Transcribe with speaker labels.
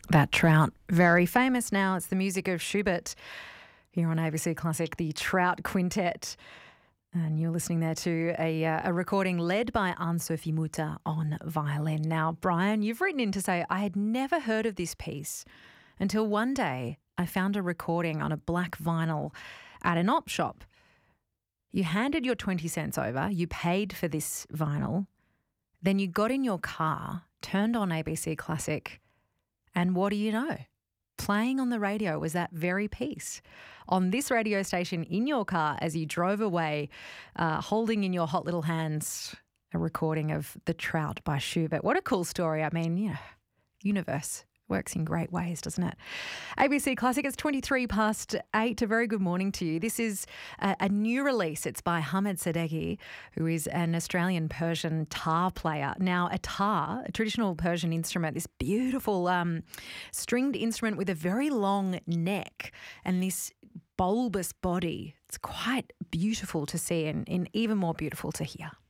Speaker 1: That Trout, very famous now. It's the music of Schubert here on ABC Classic, the Trout Quintet. And you're listening there to a recording led by Anne-Sophie Mutter on violin. Now, Brian, you've written in to say, I had never heard of this piece until one day I found a recording on a black vinyl at an op shop. You handed your 20 cents over, you paid for this vinyl, then you got in your car, turned on ABC Classic, and what do you know? Playing on the radio was that very piece. On this radio station in your car as you drove away, holding in your hot little hands a recording of The Trout by Schubert. What a cool story. I mean, universe works in great ways, doesn't it? ABC Classic, it's 23 past 8. A very good morning to you. This is a new release. It's by Hamed Sadeghi, who is an Australian Persian tar player. Now, a tar, a traditional Persian instrument, this beautiful stringed instrument with a very long neck and this bulbous body. It's quite beautiful to see and even more beautiful to hear.